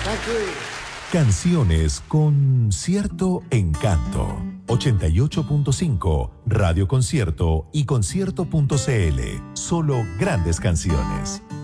Canciones con cierto encanto. 88.5 Radio Concierto y concierto.cl. Solo grandes canciones.